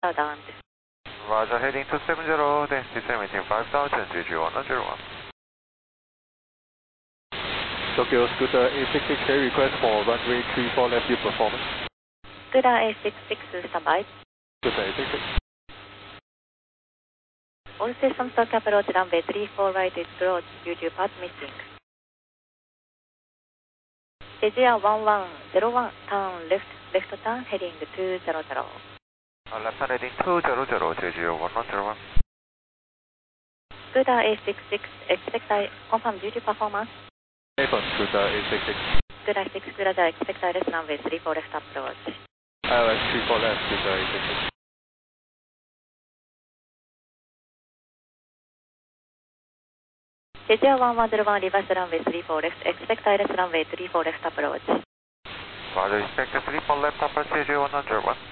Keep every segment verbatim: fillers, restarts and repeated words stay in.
Down. Roger, heading two seven zero, density seventeen five thousand, G G one zero one. Tokyo Scooter A six six K request for runway three four left view performance. Scooter A six six standby. Scooter A six six. All systems talk approach runway three four right is closed due to path missing. Asia one one zero one, turn left, left turn heading two zero zero. Uh, left hand heading two zero zero, J G one one zero one. Scooter A six six, expect I confirm duty performance. Affirm, Scooter A six six. Scooter six, Scooter expect I rest runway three four left approach. I L S three four left, Scooter A six six. Asia one one zero one, reverse runway three four left, expect I rest runway three four left approach. Roger, expect three four left approach, J G one one zero one.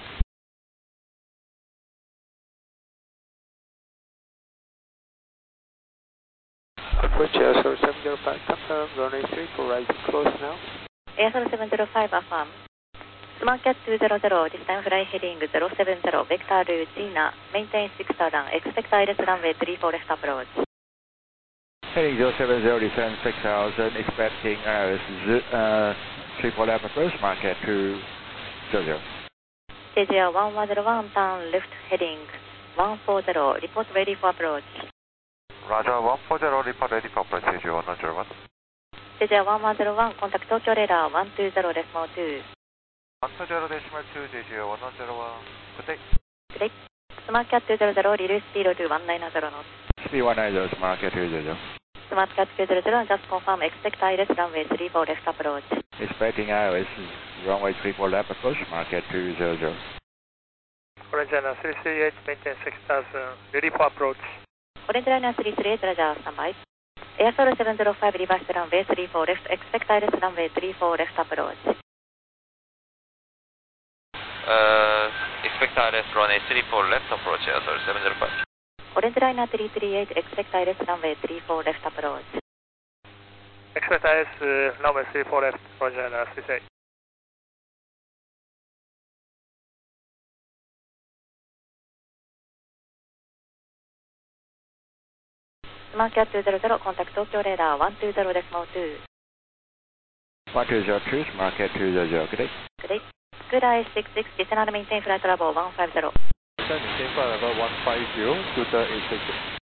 Approach A S R seven zero five, confirm, runway three four right, close now. A S R seven zero five, affirm. SmartCat two zero zero, this time fly heading zero seven zero, vector Gina, maintain six thousand, expect I rest runway three four left approach. Heading zero seven zero, descend six thousand, expecting I R S uh, three four left approach, SmartCat two zero zero. J G one one zero one, turn left heading one four zero, report ready for approach. Roger, one four zero, report ready for approach, J G one one zero one. J G one one zero one, contact Tokyo radar one two zero decimal two. one two zero decimal two, J G one one zero one. Good day. Good day. SmartCat two zero zero, release speed to one nine zero knots. Speed one nine zero, SmartCat two zero zero. SmartCat two zero zero, just confirm, expect I R S runway three four left approach. Expecting I R S runway three four left approach, SmartCat two zero zero. Orange Liner three three eight, maintain six thousand, ready for approach. Orange Liner three three eight, Roger, standby. A S R seven zero five, reverse runway three four left, expect I R S runway three four left approach. Uh, expect I R S runway three four left approach, A S R seven zero five. Orange Liner three three eight, expect I R S runway three four left approach. Expect I R S uh, runway three four left, Orange Liner three three eight. SmartCat two zero zero, contact Tokyo radar one two zero decimal two. one two zero two, SmartCat two zero zero, good day. Good day. Scooter A six six, descend and maintain flight level one five zero. Maintain flight level one five zero, Scooter A six six.